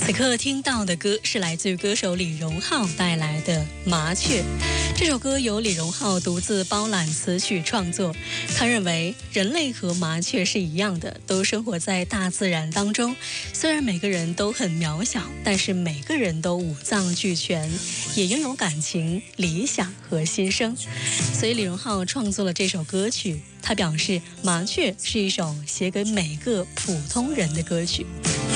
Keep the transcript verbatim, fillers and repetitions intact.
此刻听到的歌是来自于歌手李荣浩带来的《麻雀》。这首歌由李荣浩独自包揽词曲创作。他认为人类和麻雀是一样的，都生活在大自然当中。虽然每个人都很渺小，但是每个人都五脏俱全，也拥有感情、理想和心声。所以李荣浩创作了这首歌曲。他表示，《麻雀》是一首写给每个普通人的歌曲。